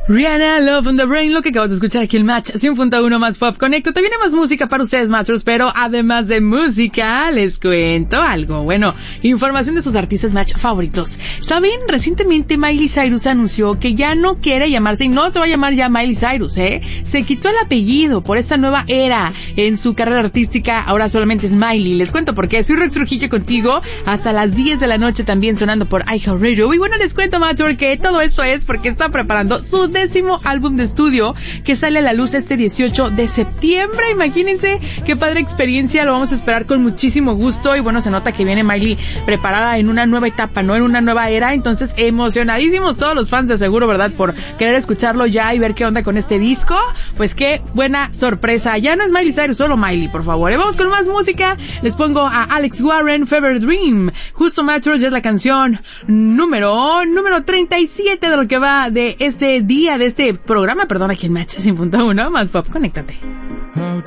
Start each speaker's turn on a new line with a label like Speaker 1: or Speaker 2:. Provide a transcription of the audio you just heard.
Speaker 1: Rihanna, Love on the Brain, lo que acabas de escuchar aquí en Match 100.1 más Pop Conecto. Te viene más música para ustedes, Matchers, pero además de música, les cuento algo. Bueno, información de sus artistas Match favoritos. ¿Saben? Recientemente Miley Cyrus anunció que ya no quiere llamarse, y no se va a llamar ya Miley Cyrus, Se quitó el apellido por esta nueva era en su carrera artística, ahora solamente es Miley. Les cuento por qué. Soy Rex Trujillo contigo hasta las 10 de la noche, también sonando por iHeartRadio. Y bueno, les cuento, Matcher, que todo esto es porque está preparando su 10º álbum de estudio que sale a la luz este 18 de septiembre. Imagínense qué padre experiencia, lo vamos a esperar con muchísimo gusto. Y bueno, se nota que viene Miley preparada en una nueva etapa, ¿no? En una nueva era. Entonces, emocionadísimos todos los fans de seguro, ¿verdad? Por querer escucharlo ya y ver qué onda con este disco. Pues qué buena sorpresa. Ya no es Miley Cyrus, solo Miley, por favor. Vamos con más música. Les pongo a Alex Warren, Fever Dream. Justo Matchers, ya es la canción número 37 de lo que va de este día, de este programa, perdón, aquí en Match 100.1 más Pop. Conéctate.